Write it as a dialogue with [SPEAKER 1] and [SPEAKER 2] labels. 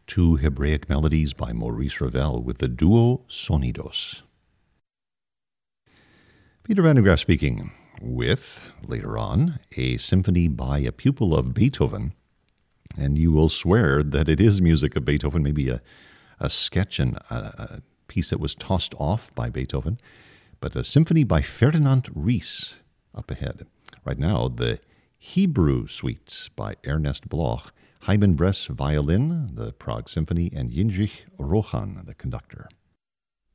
[SPEAKER 1] Two Hebraic melodies by Maurice Ravel with the duo Sonidos. Peter Van der Graaf speaking with, later on, a symphony by a pupil of Beethoven. And you will swear that it is music of Beethoven, maybe a sketch and a piece that was tossed off by Beethoven. But a symphony by Ferdinand Ries up ahead. Right now, the Hebrew Suites by Ernest Bloch, Hyman Bress violin, the Prague Symphony, and Jindřich Rohan, the conductor.